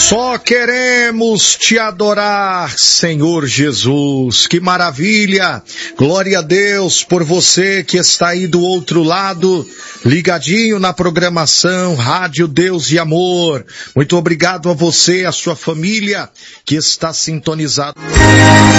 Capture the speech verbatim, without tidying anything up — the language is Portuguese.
Só queremos te adorar, Senhor Jesus. Que maravilha! Glória a Deus por você que está aí do outro lado, ligadinho na programação Rádio Deus e Amor. Muito obrigado a você, a sua família que está sintonizado.